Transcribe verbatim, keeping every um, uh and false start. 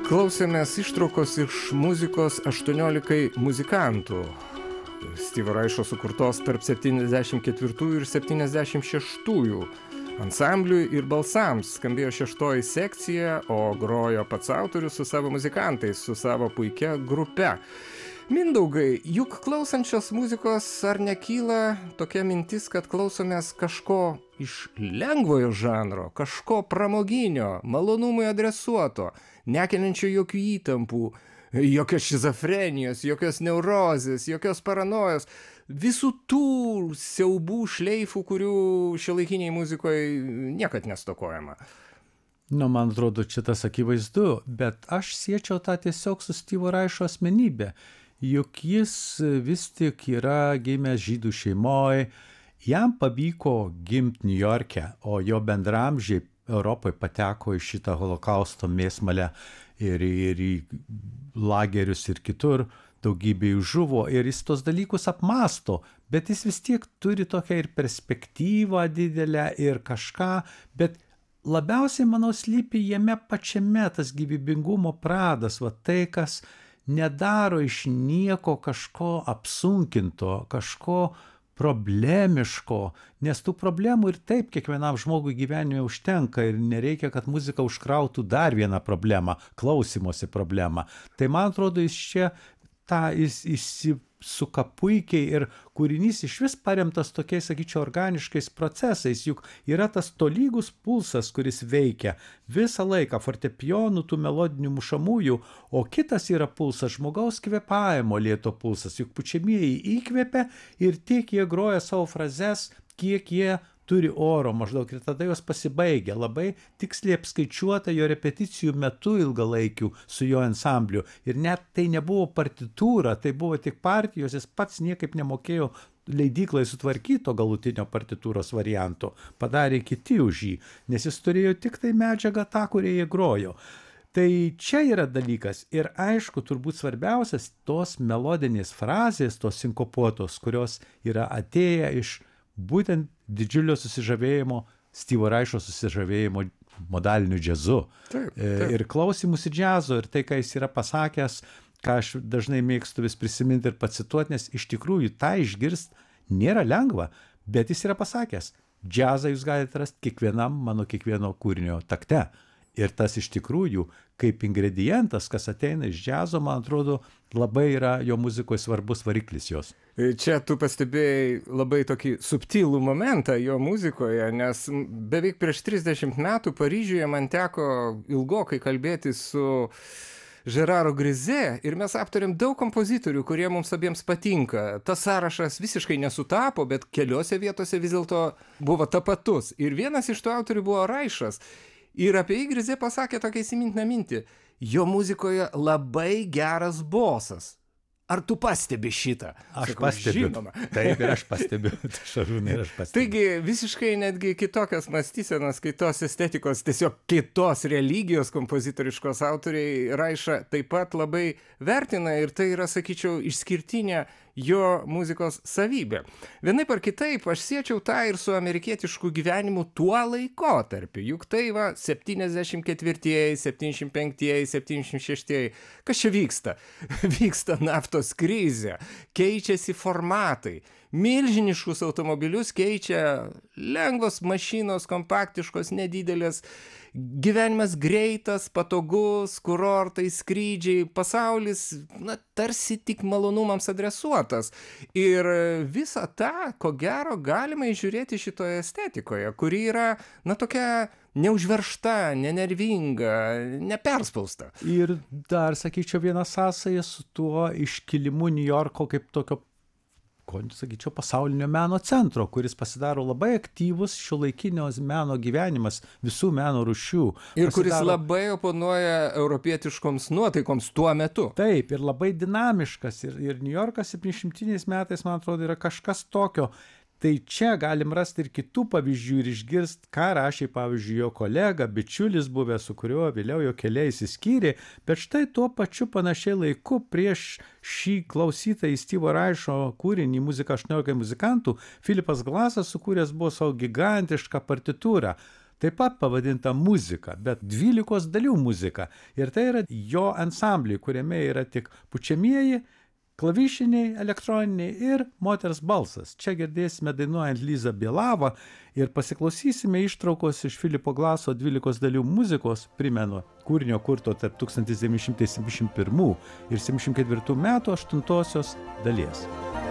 Klausėmės ištraukos iš muzikos aštuoniolikai muzikantų. Styvo Raišo sukurtos tarp septyniasdešimt ketvirtųjų ir septyniasdešimt šeštųjų. Ansambliui ir balsams skambėjo šeštoji sekcija, o grojo pats autorius su savo muzikantais, su savo puikia grupe. Mindaugai, juk klausančios muzikos ar nekyla tokia mintis, kad klausomės kažko iš lengvojo žanro, kažko pramoginio, malonumui adresuoto, nekeliančio jokių įtampų, jokios šizofrenijos, jokios neurozės, jokios paranojos, visų tų siaubų šleifų, kurių šiuolaikiniai muzikoje niekad nestokojama. Nu, man atrodo, čia tas akivaizdu, bet aš siečiau tą tiesiog su Styvo Raišo asmenybė. Juk jis vis tik yra gimęs žydų šeimoje, jam pavyko gimti Niujorke, o jo bendramžiai Europoje pateko į šitą holokausto mėsmalę ir, ir į lagerius ir kitur, daugybė jų žuvo ir jis tos dalykus apmasto, bet jis vis tiek turi tokią ir perspektyvą didelę ir kažką, bet labiausiai, manau, slypi jame pačiame tas gyvybingumo pradas, va tai, kas nedaro iš nieko kažko apsunkinto, kažko problemiško, nes tų problemų ir taip kiekvienam žmogui gyvenime užtenka ir nereikia, kad muzika užkrautų dar vieną problemą, klausymosi problemą. Tai man atrodo, jis čia tą įsisuka puikiai ir kūrinys iš vis paremtas tokiais, sakyčiau, organiškais procesais, juk yra tas tolygus pulsas, kuris veikia visą laiką fortepijonų, tų melodinių mušamųjų, o kitas yra pulsas, žmogaus kvėpavimo lėto pulsas, juk pučiamieji įkvėpia ir tiek jie groja savo frazes, kiek jie turi oro maždaug ir tada jos pasibaigia. Labai tiksliai apskaičiuota jo repeticijų metu ilgalaikių su jo ansambliu. Ir net tai nebuvo partitūra, tai buvo tik partijos, jis pats niekaip nemokėjo leidyklai sutvarkyto galutinio partitūros varianto. Padarė kiti už jį, nes jis turėjo tik tai medžiagą tą, kurią jie grojo. Tai čia yra dalykas ir aišku, turbūt svarbiausias tos melodinės frazės, tos sinkopuotos, kurios yra atėję iš būtent didžiulio susižavėjimo, Styvo Raišo susižavėjimo modaliniu džiazu. Taip, taip. Ir klausymusi džiazo, ir tai, ką jis yra pasakęs, ką aš dažnai mėgstu vis prisiminti ir pacituoti, nes iš tikrųjų tą išgirst nėra lengva, bet jis yra pasakęs, džiazą jūs galite rasti kiekvienam mano kiekvieno kūrinio takte. Ir tas iš tikrųjų, kaip ingredientas, kas ateina iš džiazo, man atrodo, labai yra jo muzikoje svarbus variklis jos. Čia tu pastebėjai labai tokį subtilų momentą jo muzikoje, nes beveik prieš trisdešimt metų Paryžiuje man teko ilgokai kalbėti su Žeraru Grize ir mes aptarėm daug kompozitorių, kurie mums abiems patinka. Tas sąrašas visiškai nesutapo, bet keliose vietose vis dėlto buvo tapatus. Ir vienas iš tų autorių buvo Raišas. Ir apie jį Grize pasakė tokią įsimintiną mintį. Jo muzikoje labai geras bosas. Ar tu pastebi šitą? Aš Sakau, pastebiu. žinoma. Taip, ir aš pastebiu. Šarūnai, ir aš pastebiu. Taigi visiškai netgi kitokios mąstysenos, kitos estetikos, tiesiog kitos religijos kompozitoriškos autoriai Raišą taip pat labai vertina ir tai yra, sakyčiau, išskirtinė jo muzikos savybė. Vienaip ar kitaip aš siečiau tą ir su amerikietišku gyvenimu tuo laikotarpiu. Juk tai va septyniasdešimt ketvirtieji, septyniasdešimt penktieji, septyniasdešimt šeštieji. Kas čia vyksta? Vyksta naftos krizė, keičiasi formatai. Milžiniškus automobilius keičia lengvos mašinos, kompaktiškos, nedidelės. Gyvenimas greitas, patogus, kurortai, skrydžiai, pasaulis, na, tarsi tik malonumams adresuotas. Ir visą tą, ko gero, galima įžiūrėti šitoje estetikoje, kuri yra, na, tokia neužveršta, nenervinga, neperspausta. Ir dar, sakyčiau, viena sąsaja su tuo iškilimu Niujorko kaip tokio, ko sakyčiau, pasaulinio meno centro, kuris pasidaro labai aktyvus šiuolaikinio meno gyvenimas visų meno rūšių. Ir kuris pasidaro... labai oponuoja europietiškoms nuotaikoms tuo metu. Taip, ir labai dinamiškas. Ir, ir Niujorkas septyniasdešimtiniais metais, man atrodo, yra kažkas tokio. Tai čia galim rasti ir kitų pavyzdžių ir išgirst, ką rašė, pavyzdžiui, jo kolega, bičiulis buvęs, su kuriuo vėliau jo keliai išsiskyrė, bet štai tuo pačiu panašiai laiku prieš šį klausytą į Styvo Raišo kūrinį Muzika aštuoniolikai muzikantų, Filipas Glasas sukūręs buvo savo gigantišką partitūrą. taip pat pavadinta muzika, bet dvylikos dalių muzika. Ir tai yra jo ansambliai, kuriame yra tik pučiamieji, klavišiniai, elektroniniai ir moters balsas. Čia girdėsime dainuojant Lizą Bielavą ir pasiklausysime ištraukos iš Filipo Glaso dvylikos dalių muzikos, primenu, kūrinio kurto tarp tūkstantis devyni šimtai septyniasdešimt pirmų ir septyniasdešimt ketvirtų metų aštuntosios dalies.